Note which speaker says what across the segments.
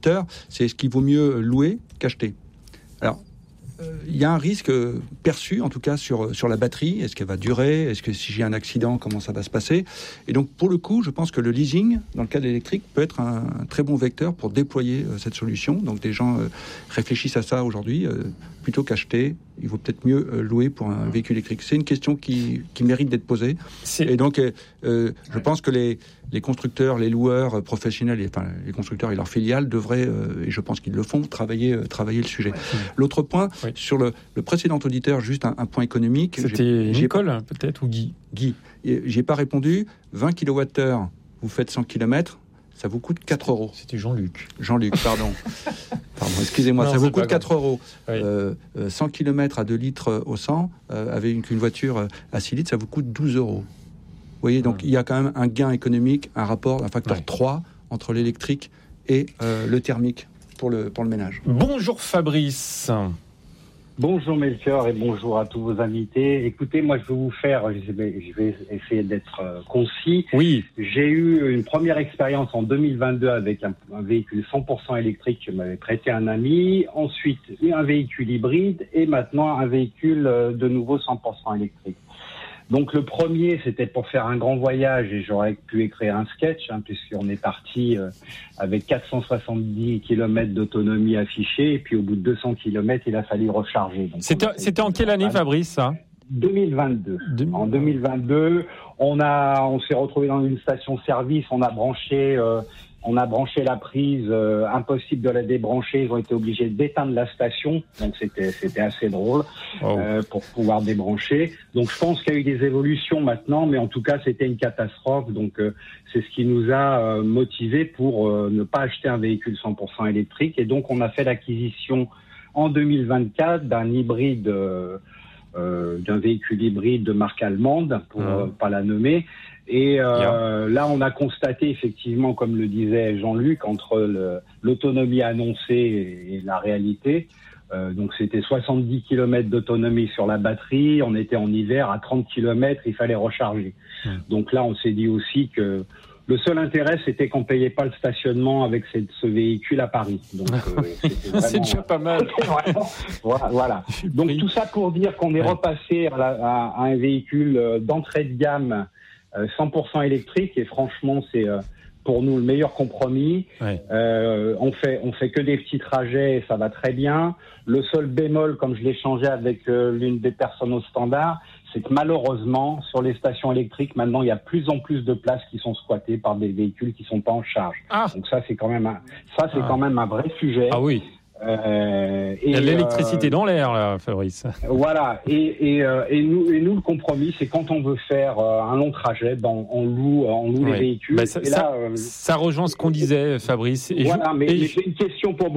Speaker 1: c'est est-ce qu'il vaut mieux louer qu'acheter. Alors, il y a un risque perçu, en tout cas, sur la batterie. Est-ce qu'elle va durer ? Est-ce que si j'ai un accident, comment ça va se passer ? Et donc, pour le coup, je pense que le leasing, dans le cas de l'électrique, peut être un très bon vecteur pour déployer cette solution. Donc, des gens réfléchissent à ça aujourd'hui. Plutôt qu'acheter, il vaut peut-être mieux louer pour un véhicule électrique. C'est une question qui mérite d'être posée. Et donc, je pense que les constructeurs, les loueurs professionnels, les constructeurs et leurs filiales devraient, et je pense qu'ils le font, travailler le sujet. L'autre point, sur le précédent auditeur, juste un point économique.
Speaker 2: C'était Nicole, peut-être, ou Guy.
Speaker 1: J'ai pas répondu. 20 kWh, vous faites 100 km, ça vous coûte 4 €.
Speaker 2: C'était Jean-Luc,
Speaker 1: pardon. Excusez-moi, ça vous coûte 4 €.
Speaker 2: Oui.
Speaker 1: 100 km à 2 litres au 100, avec une voiture à 6 litres, ça vous coûte 12 €. Vous voyez, donc il y a quand même un gain économique, un facteur 3 entre l'électrique et le thermique pour le ménage.
Speaker 2: Bonjour Fabrice.
Speaker 3: Bonjour Melchior et bonjour à tous vos invités. Écoutez, moi je vais essayer d'être concis.
Speaker 2: Oui.
Speaker 3: J'ai eu une première expérience en 2022 avec un véhicule 100% électrique que m'avait prêté un ami. Ensuite, un véhicule hybride et maintenant un véhicule de nouveau 100% électrique. Donc le premier, c'était pour faire un grand voyage et j'aurais pu écrire un sketch, puisqu'on est parti avec 470 km d'autonomie affichée et puis au bout de 200 km, il a fallu recharger. Donc,
Speaker 2: c'était en quelle année, Fabrice, ça ?
Speaker 3: 2022. En 2022, on s'est retrouvé dans une station-service, on a branché la prise, impossible de la débrancher. Ils ont été obligés d'éteindre la station, donc c'était assez drôle pour pouvoir débrancher. Donc je pense qu'il y a eu des évolutions maintenant, mais en tout cas c'était une catastrophe. Donc c'est ce qui nous a motivés pour ne pas acheter un véhicule 100% électrique. Et donc on a fait l'acquisition en 2024 d'un hybride. D'un véhicule hybride de marque allemande, pour pas la nommer. Et là, on a constaté effectivement, comme le disait Jean-Luc, entre l'autonomie annoncée et la réalité. Donc, c'était 70 km d'autonomie sur la batterie. On était en hiver à 30 km, il fallait recharger. Donc là, on s'est dit aussi que le seul intérêt, c'était qu'on payait pas le stationnement avec ce véhicule à Paris. Donc,
Speaker 2: c'est déjà pas mal.
Speaker 3: Voilà. Donc tout ça pour dire qu'on est repassé à un véhicule d'entrée de gamme 100% électrique et franchement, c'est pour nous le meilleur compromis. On fait que des petits trajets et ça va très bien. Le seul bémol, comme je l'ai changé avec l'une des personnes au standard, c'est que malheureusement, sur les stations électriques, maintenant, il y a plus en plus de places qui sont squattées par des véhicules qui sont pas en charge. Donc ça, c'est quand même un vrai sujet.
Speaker 2: Ah oui. Il y a de l'électricité dans l'air, là, Fabrice.
Speaker 3: Voilà. Et nous, le compromis, c'est quand on veut faire un long trajet, on loue les véhicules.
Speaker 2: Ça rejoint ce qu'on disait, Fabrice.
Speaker 3: Mais j'ai une question pour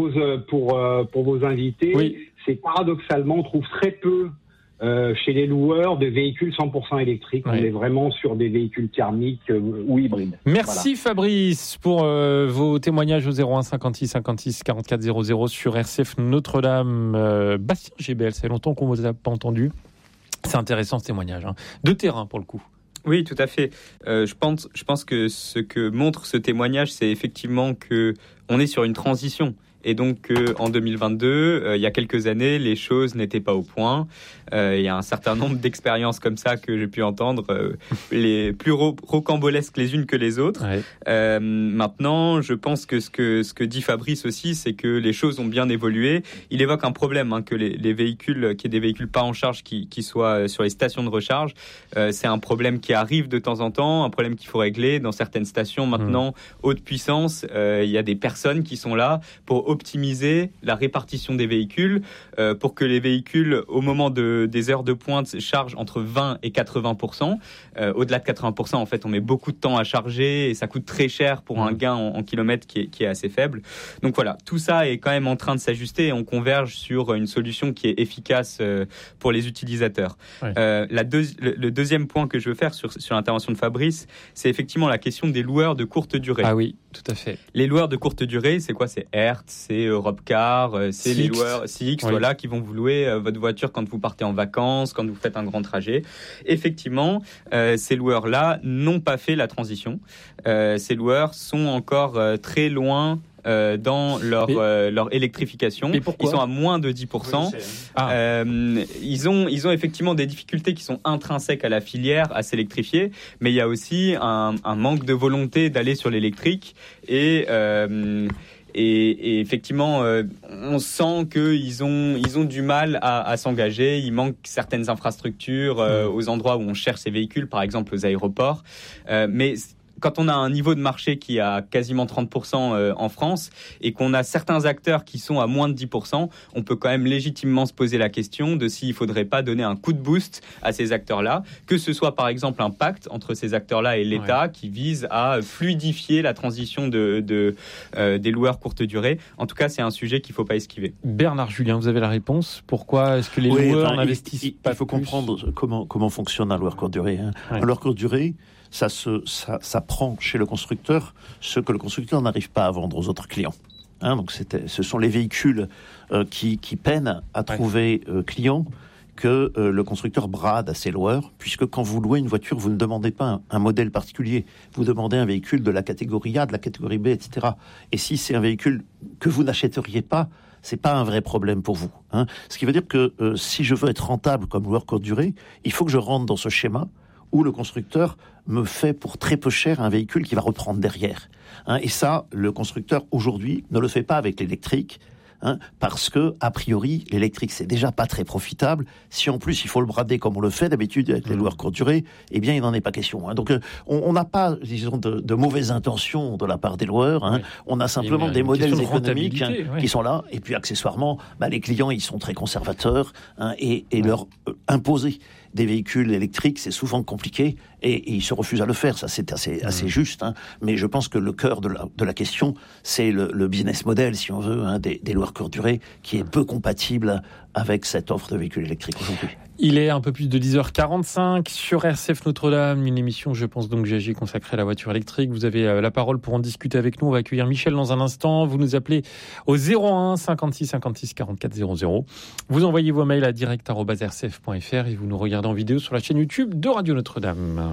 Speaker 3: vos invités.
Speaker 2: Oui.
Speaker 3: C'est paradoxalement, on trouve très peu chez les loueurs de véhicules 100% électriques. On est vraiment sur des véhicules thermiques ou hybrides.
Speaker 2: Merci Fabrice pour vos témoignages au 01 56 56 44 00 sur RCF Notre-Dame. Bastien Gébel, c'est longtemps qu'on ne vous a pas entendu. C'est intéressant ce témoignage, de terrain pour le coup.
Speaker 4: Oui, tout à fait. Je pense que ce que montre ce témoignage, c'est effectivement que on est sur une transition. Et donc, en 2022, il y a quelques années, les choses n'étaient pas au point. Il y a un certain nombre d'expériences comme ça que j'ai pu entendre, les plus rocambolesques les unes que les autres. Maintenant, je pense que ce que dit Fabrice aussi, c'est que les choses ont bien évolué. Il évoque un problème, que les véhicules, qu'il y ait des véhicules pas en charge qui soient sur les stations de recharge. C'est un problème qui arrive de temps en temps, un problème qu'il faut régler dans certaines stations. Maintenant, haute puissance, il y a des personnes qui sont là pour optimiser la répartition des véhicules pour que les véhicules, au moment des heures de pointe, chargent entre 20 et 80%. Au-delà de 80%, en fait, on met beaucoup de temps à charger et ça coûte très cher pour un gain en kilomètres qui est assez faible. Donc voilà, tout ça est quand même en train de s'ajuster et on converge sur une solution qui est efficace pour les utilisateurs. Le deuxième point que je veux faire sur l'intervention de Fabrice, c'est effectivement la question des loueurs de courte durée.
Speaker 2: Ah oui, tout à fait.
Speaker 4: Les loueurs de courte durée, c'est quoi ? C'est Hertz, c'est Europcar, c'est les loueurs Six, qui vont vous louer votre voiture quand vous partez en vacances, quand vous faites un grand trajet. Effectivement, ces loueurs-là n'ont pas fait la transition. Ces loueurs sont encore très loin dans leur électrification.
Speaker 2: Mais pourquoi ?
Speaker 4: Ils sont à moins de 10%. Ils ont effectivement des difficultés qui sont intrinsèques à la filière, à s'électrifier, mais il y a aussi un manque de volonté d'aller sur l'électrique et effectivement, on sent qu'ils ont du mal à s'engager. Il manque certaines infrastructures aux endroits où on cherche ces véhicules, par exemple aux aéroports. Mais quand on a un niveau de marché qui est à quasiment 30% en France et qu'on a certains acteurs qui sont à moins de 10%, on peut quand même légitimement se poser la question de s'il ne faudrait pas donner un coup de boost à ces acteurs-là, que ce soit par exemple un pacte entre ces acteurs-là et l'État qui vise à fluidifier la transition des loueurs courte durée. En tout cas, c'est un sujet qu'il ne faut pas esquiver.
Speaker 2: Bernard Julien, vous avez la réponse ? Pourquoi est-ce que les loueurs n'investissent pas ?
Speaker 5: Il faut comprendre comment fonctionne un loueur courte durée. Un loueur courte durée, ça prend chez le constructeur ce que le constructeur n'arrive pas à vendre aux autres clients. Donc ce sont les véhicules qui peinent à trouver clients que le constructeur brade à ses loueurs, puisque quand vous louez une voiture, vous ne demandez pas un modèle particulier, vous demandez un véhicule de la catégorie A, de la catégorie B, etc. Et si c'est un véhicule que vous n'achèteriez pas, c'est pas un vrai problème pour vous. Ce qui veut dire que si je veux être rentable comme loueur courte durée, il faut que je rentre dans ce schéma où le constructeur me fait pour très peu cher un véhicule qui va reprendre derrière. Et ça, le constructeur aujourd'hui ne le fait pas avec l'électrique, parce que, a priori, l'électrique, c'est déjà pas très profitable. Si en plus il faut le brader comme on le fait d'habitude avec les loueurs courte durée, eh bien il n'en est pas question. Donc on n'a pas, disons, de mauvaises intentions de la part des loueurs. On a simplement des modèles économiques qui sont là. Et puis accessoirement, les clients, ils sont très conservateurs et leur imposer des véhicules électriques, c'est souvent compliqué et ils se refusent à le faire. Ça, c'est assez juste. Mais je pense que le cœur de la question, c'est le business model, si on veut, des loueurs courte durée, qui est peu compatible avec cette offre de véhicules électriques aujourd'hui.
Speaker 2: Il est un peu plus de 10h45 sur RCF Notre-Dame, une émission, je pense donc, GG consacrée à la voiture électrique. Vous avez la parole pour en discuter avec nous. On va accueillir Michel dans un instant. Vous nous appelez au 01 56 56 44 00. Vous envoyez vos mails à direct@rcf.fr et vous nous regardez en vidéo sur la chaîne YouTube de Radio Notre-Dame.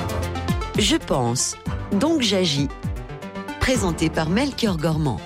Speaker 6: Je pense, donc j'agis. Présenté par Melchior Gormand.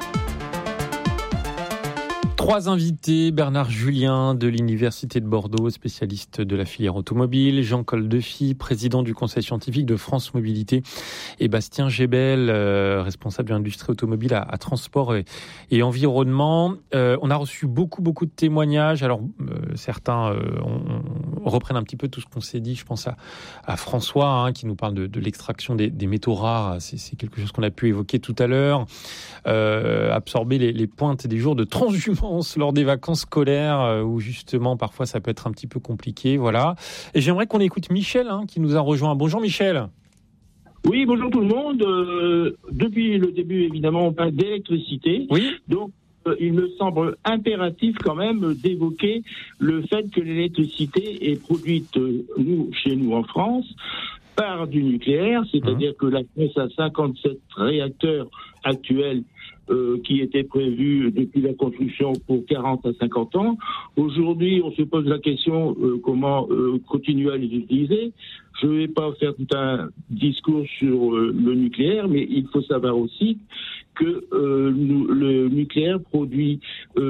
Speaker 2: 3 invités, Bernard Julien de l'Université de Bordeaux, spécialiste de la filière automobile, Jean Coldefy, président du conseil scientifique de France Mobilité, et Bastien Gébel, responsable de l'industrie automobile à transport et environnement. On a reçu beaucoup de témoignages. Alors certains reprennent un petit peu tout ce qu'on s'est dit. Je pense à François qui nous parle de l'extraction des métaux rares. C'est quelque chose qu'on a pu évoquer tout à l'heure. Absorber les pointes des jours de transhumance lors des vacances scolaires où justement parfois ça peut être un petit peu compliqué, voilà. Et j'aimerais qu'on écoute Michel qui nous a rejoint. Bonjour Michel.
Speaker 7: Oui, bonjour tout le monde. Depuis le début, évidemment, on parle d'électricité.
Speaker 2: Oui.
Speaker 7: Donc, il me semble impératif quand même d'évoquer le fait que l'électricité est produite, chez nous en France, par du nucléaire, c'est-à-dire que la France a 57 réacteurs actuels qui étaient prévus depuis la construction pour 40 à 50 ans. Aujourd'hui, on se pose la question comment continuer à les utiliser. Je ne vais pas faire tout un discours sur le nucléaire, mais il faut savoir aussi que le nucléaire produit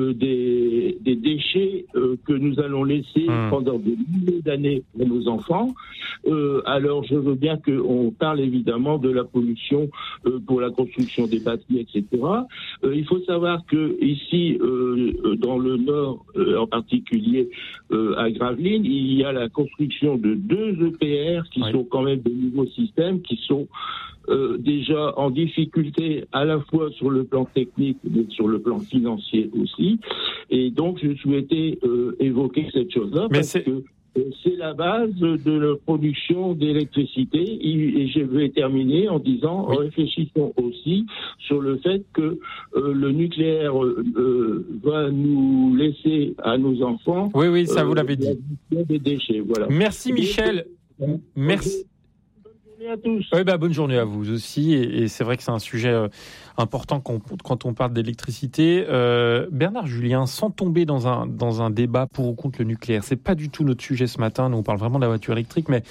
Speaker 7: des déchets que nous allons laisser pendant des milliers d'années à nos enfants. Alors, je veux bien qu'on parle évidemment de la pollution pour la construction des batteries, etc. Il faut savoir que ici, dans le Nord, en particulier à Gravelines, il y a la construction de 2 EPR qui sont quand même de nouveaux systèmes qui sont déjà en difficulté à la fois sur le plan technique mais sur le plan financier aussi. Et donc, je souhaitais évoquer cette chose-là que c'est la base de la production d'électricité. Et je vais terminer en disant, réfléchissons aussi sur le fait que le nucléaire va nous laisser à nos enfants.
Speaker 2: Oui, ça vous l'avez dit.
Speaker 7: Des déchets, voilà.
Speaker 2: Merci Michel. Merci.
Speaker 7: journée à tous.
Speaker 2: Oui, bonne journée à vous aussi. Et c'est vrai que c'est un sujet important quand on parle d'électricité. Bernard Julien, sans tomber dans un débat pour ou contre le nucléaire, c'est pas du tout notre sujet ce matin. Nous, on parle vraiment de la voiture électrique, mais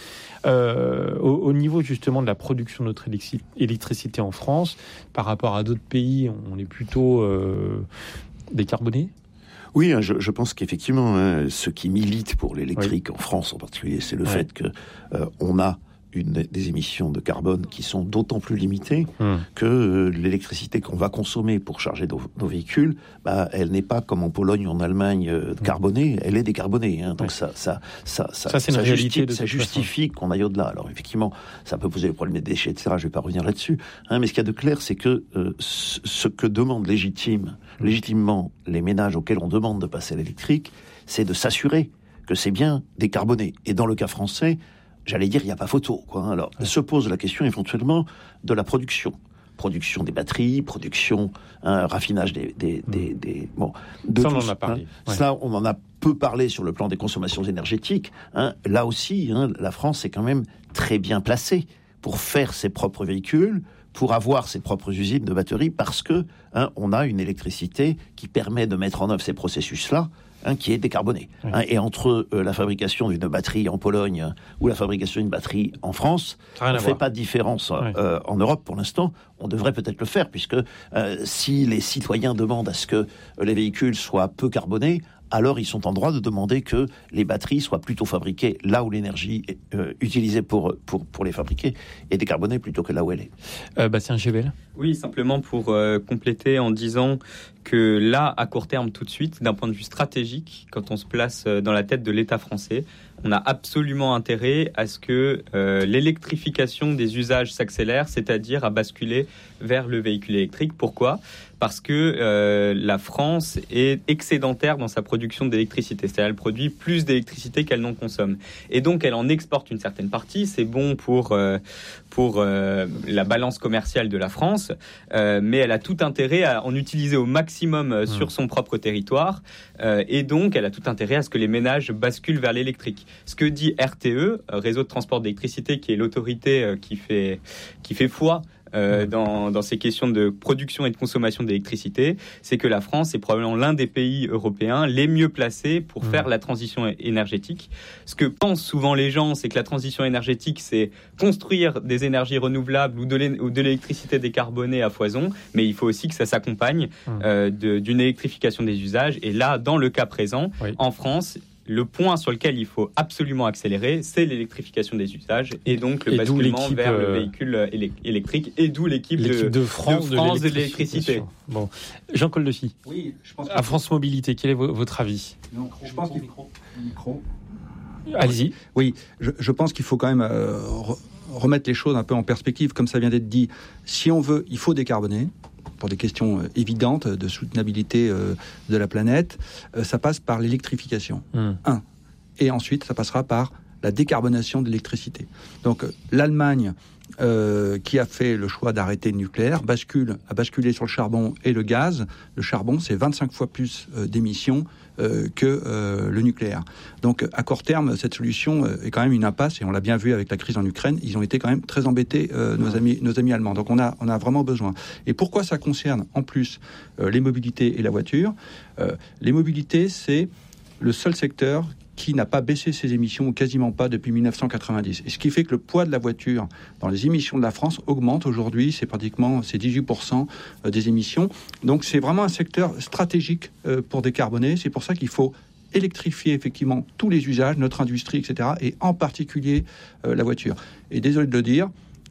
Speaker 2: au niveau justement de la production de notre électricité en France, par rapport à d'autres pays, on est plutôt décarboné.
Speaker 5: Oui, je pense qu'effectivement, ce qui milite pour l'électrique en France en particulier, c'est le fait que on a des émissions de carbone qui sont d'autant plus limitées que l'électricité qu'on va consommer pour charger nos véhicules, elle n'est pas comme en Pologne ou en Allemagne carbonée, elle est décarbonée. Donc ça
Speaker 2: c'est une réalité.
Speaker 5: Ça justifie qu'on aille au-delà. Alors effectivement, ça peut poser le problème des déchets, etc. Je ne vais pas revenir là-dessus. Mais ce qu'il y a de clair, c'est que ce que demandent légitimement les ménages auxquels on demande de passer à l'électrique, c'est de s'assurer que c'est bien décarboné. Et dans le cas français, j'allais dire, il n'y a pas photo, quoi. Alors, se pose la question éventuellement de la production des batteries, raffinage bon.
Speaker 2: Ça, on en a parlé.
Speaker 5: Ça, on en a peu parlé sur le plan des consommations énergétiques. Là aussi, la France est quand même très bien placée pour faire ses propres véhicules, pour avoir ses propres usines de batteries, parce que on a une électricité qui permet de mettre en œuvre ces processus-là, qui est décarboné. Et entre la fabrication d'une batterie en Pologne ou la fabrication d'une batterie en France, on ne fait pas de différence en Europe pour l'instant. On devrait peut-être le faire, puisque si les citoyens demandent à ce que les véhicules soient peu carbonés, alors ils sont en droit de demander que les batteries soient plutôt fabriquées là où l'énergie est utilisée pour les fabriquer est décarbonée plutôt que là où elle est.
Speaker 2: Bastien Gebel.
Speaker 4: Oui, simplement pour compléter en disant que là, à court terme, tout de suite, d'un point de vue stratégique, quand on se place dans la tête de l'État français, on a absolument intérêt à ce que l'électrification des usages s'accélère, c'est-à-dire à basculer vers le véhicule électrique. Pourquoi ? Parce que la France est excédentaire dans sa production d'électricité. C'est-à-dire elle produit plus d'électricité qu'elle n'en consomme. Et donc, elle en exporte une certaine partie. C'est bon pour la balance commerciale de la France. Mais elle a tout intérêt à en utiliser au maximum sur son propre territoire. Et donc, elle a tout intérêt à ce que les ménages basculent vers l'électrique. Ce que dit RTE, Réseau de transport d'électricité, qui est l'autorité qui fait foi dans ces questions de production et de consommation d'électricité, c'est que la France est probablement l'un des pays européens les mieux placés pour faire la transition énergétique. Ce que pensent souvent les gens, c'est que la transition énergétique, c'est construire des énergies renouvelables ou de l'électricité décarbonée à foison, mais il faut aussi que ça s'accompagne d'une électrification des usages. Et là, dans le cas présent, en France, le point sur lequel il faut absolument accélérer, c'est l'électrification des usages et donc le basculement vers le véhicule électrique, et d'où l'équipe de France de l'électricité.
Speaker 2: Bon. Jean Coldefy,
Speaker 1: oui, je pense
Speaker 2: à France Mobilité, quel est votre avis ?
Speaker 1: Je pense qu'il micro.
Speaker 2: Allez-y.
Speaker 1: Oui, je pense qu'il faut quand même remettre les choses un peu en perspective, comme ça vient d'être dit. Si on veut, il faut décarboner. Pour des questions évidentes de soutenabilité de la planète, ça passe par l'électrification. Et ensuite, ça passera par la décarbonation de l'électricité. Donc, l'Allemagne, qui a fait le choix d'arrêter le nucléaire, a basculé sur le charbon et le gaz. Le charbon, c'est 25 fois plus d'émissions que le nucléaire. Donc, à court terme, cette solution est quand même une impasse, et on l'a bien vu avec la crise en Ukraine. Ils ont été quand même très embêtés, nos amis allemands. Donc, on a vraiment besoin. Et pourquoi ça concerne, en plus, les mobilités et la voiture ? Les mobilités, c'est le seul secteur qui n'a pas baissé ses émissions, ou quasiment pas, depuis 1990. Et ce qui fait que le poids de la voiture dans les émissions de la France augmente aujourd'hui, c'est 18% des émissions. Donc c'est vraiment un secteur stratégique pour décarboner. C'est pour ça qu'il faut électrifier effectivement tous les usages, notre industrie, etc., et en particulier la voiture. Et désolé de le dire,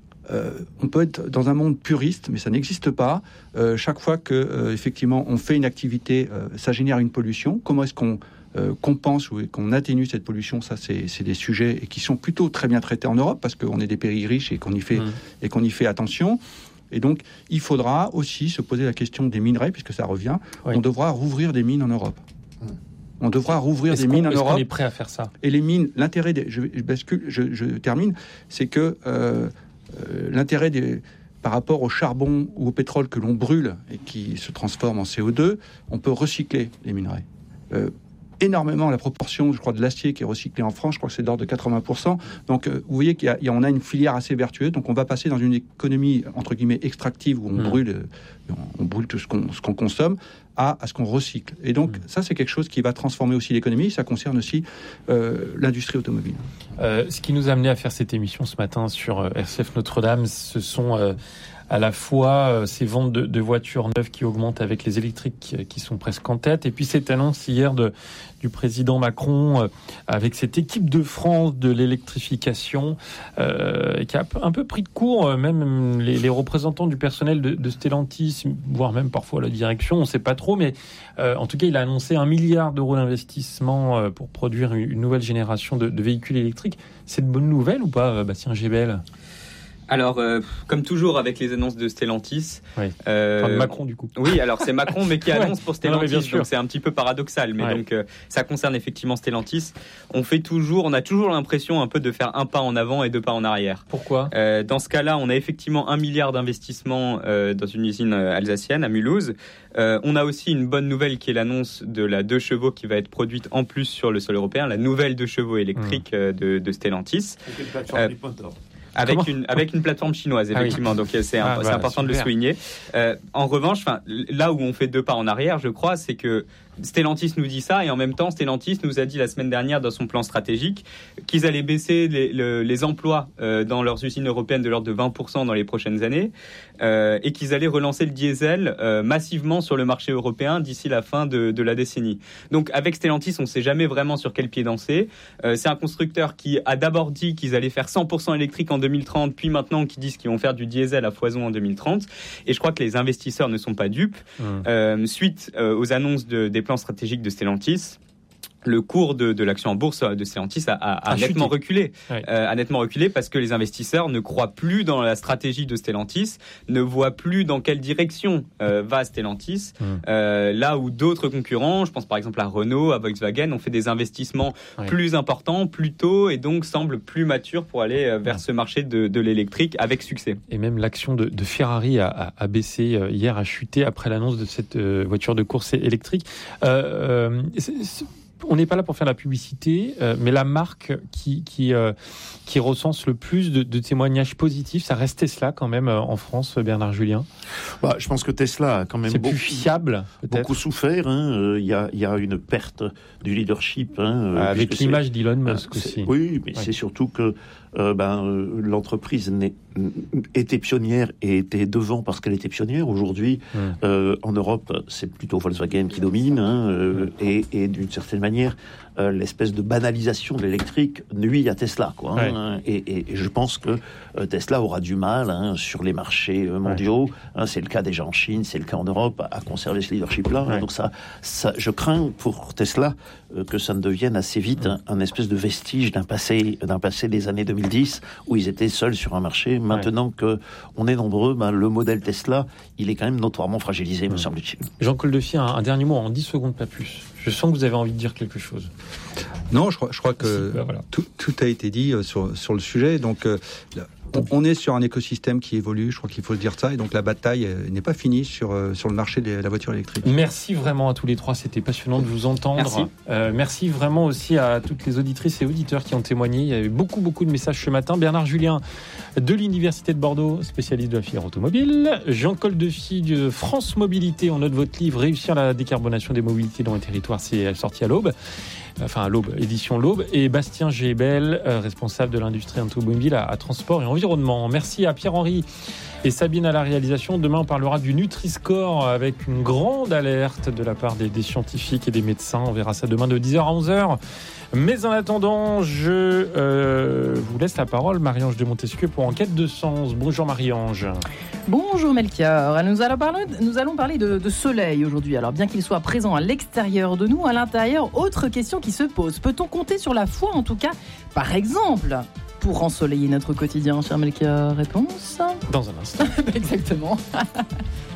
Speaker 1: on peut être dans un monde puriste, mais ça n'existe pas. Chaque fois que effectivement on fait une activité, ça génère une pollution. Comment est-ce qu'on compense ou qu'on atténue cette pollution? Ça, c'est des sujets qui sont plutôt très bien traités en Europe, parce qu'on est des pays riches et qu'on y fait attention. Et donc, il faudra aussi se poser la question des minerais, puisque ça revient. On devra rouvrir des mines en Europe. On devra rouvrir des mines en Europe.
Speaker 2: Est-ce qu'on est prêt à faire ça?
Speaker 1: Et les mines, l'intérêt je termine, c'est que l'intérêt par rapport au charbon ou au pétrole que l'on brûle et qui se transforme en CO2, on peut recycler les minerais. énormément la proportion, je crois, de l'acier qui est recyclé en France. Je crois que c'est d'ordre de 80%. Donc, vous voyez qu'on a une filière assez vertueuse. Donc, on va passer dans une économie, entre guillemets, extractive, où on brûle tout ce qu'on consomme, à ce qu'on recycle. Et donc, ça, c'est quelque chose qui va transformer aussi l'économie. Ça concerne aussi l'industrie automobile.
Speaker 2: Ce qui nous a amené à faire cette émission ce matin sur RCF Notre-Dame, ce sont à la fois ces ventes de voitures neuves qui augmentent avec les électriques qui sont presque en tête, et puis cette annonce hier du président Macron avec cette équipe de France de l'électrification qui a un peu pris de court même les représentants du personnel de Stellantis, voire même parfois la direction, on ne sait pas trop, mais en tout cas il a annoncé 1 milliard d'euros d'investissement pour produire une nouvelle génération de véhicules électriques. C'est de bonnes nouvelles ou pas, Bastien Gébel ?
Speaker 4: Alors, comme toujours avec les annonces de Stellantis...
Speaker 2: Oui. Enfin, de Macron, du coup.
Speaker 4: Oui, alors c'est Macron, mais qui annonce pour Stellantis,
Speaker 2: bien sûr.
Speaker 4: donc c'est un petit peu paradoxal. Mais donc, ça concerne effectivement Stellantis. On a toujours l'impression un peu de faire un pas en avant et 2 pas en arrière.
Speaker 2: Pourquoi ?
Speaker 4: Dans ce cas-là, on a effectivement 1 milliard d'investissements dans une usine alsacienne, à Mulhouse. On a aussi une bonne nouvelle qui est l'annonce de la 2 chevaux qui va être produite en plus sur le sol européen, la nouvelle 2 chevaux électrique de Stellantis. Avec une plateforme chinoise, effectivement. Donc c'est important de le souligner. En revanche, là où on fait 2 pas en arrière, je crois, c'est que Stellantis nous dit ça, et en même temps Stellantis nous a dit la semaine dernière dans son plan stratégique qu'ils allaient baisser les emplois dans leurs usines européennes de l'ordre de 20% dans les prochaines années, et qu'ils allaient relancer le diesel massivement sur le marché européen d'ici la fin de la décennie. Donc avec Stellantis, on ne sait jamais vraiment sur quel pied danser. C'est un constructeur qui a d'abord dit qu'ils allaient faire 100% électrique en 2030, puis maintenant qui disent qu'ils vont faire du diesel à foison en 2030. Et je crois que les investisseurs ne sont pas dupes. Suite aux annonces des plans stratégiques de Stellantis, le cours de l'action en bourse de Stellantis a nettement reculé. A nettement reculé parce que les investisseurs ne croient plus dans la stratégie de Stellantis, ne voient plus dans quelle direction va Stellantis. Là où d'autres concurrents, je pense par exemple à Renault, à Volkswagen, ont fait des investissements plus importants, plus tôt, et donc semblent plus matures pour aller vers ce marché de l'électrique avec succès.
Speaker 2: Et même l'action de Ferrari a baissé hier, a chuté après l'annonce de cette voiture de course électrique. On n'est pas là pour faire la publicité, mais la marque qui recense le plus de témoignages positifs, ça reste Tesla quand même en France, Bernard Julien.
Speaker 5: Je pense que Tesla a quand même
Speaker 2: plus fiable,
Speaker 5: beaucoup souffert. Il y a une perte du leadership.
Speaker 2: Avec l'image d'Elon Musk aussi.
Speaker 5: Oui, mais c'est surtout que l'entreprise était pionnière et était devant parce qu'elle était pionnière. Aujourd'hui, en Europe, c'est plutôt Volkswagen qui domine, et d'une certaine manière, l'espèce de banalisation de l'électrique nuit à Tesla, et je pense que Tesla aura du mal sur les marchés mondiaux. C'est le cas déjà en Chine, c'est le cas en Europe, à conserver ce leadership-là. Donc ça, je crains pour Tesla que ça ne devienne assez vite un espèce de vestige d'un passé des années 2010 où ils étaient seuls sur un marché. Maintenant qu'on est nombreux, le modèle Tesla, il est quand même notoirement fragilisé, me semble-t-il.
Speaker 2: Jean-Claude Deffier, un dernier mot en 10 secondes, pas plus. Je sens que vous avez envie de dire quelque chose.
Speaker 1: Non, je crois que tout a été dit sur le sujet. Donc, on est sur un écosystème qui évolue, je crois qu'il faut se dire ça. Et donc, la bataille n'est pas finie sur le marché de la voiture électrique.
Speaker 2: Merci vraiment à tous les trois. C'était passionnant de vous entendre. Merci vraiment aussi à toutes les auditrices et auditeurs qui ont témoigné. Il y avait beaucoup de messages ce matin. Bernard Julien de l'Université de Bordeaux, spécialiste de la filière automobile. Jean-Claude Deffier de France Mobilité. On note votre livre « Réussir la décarbonation des mobilités dans les territoires ». C'est sorti à l'Aube. À l'Aube, édition l'Aube, et Bastien Gébel, responsable de l'industrie automobile à transport et environnement. Merci à Pierre-Henri et Sabine à la réalisation. Demain, on parlera du Nutri-Score avec une grande alerte de la part des scientifiques et des médecins. On verra ça demain de 10h à 11h. Mais en attendant, je vous laisse la parole, Marie-Ange de Montesquieu, pour Enquête de sens. Bonjour Marie-Ange.
Speaker 8: Bonjour Melchior. Nous allons parler de soleil aujourd'hui. Alors bien qu'il soit présent à l'extérieur de nous, à l'intérieur, autre question qui se pose. Peut-on compter sur la foi, en tout cas, par exemple, pour ensoleiller notre quotidien, cher Melchior? Réponse ?
Speaker 2: Dans un instant.
Speaker 8: Exactement.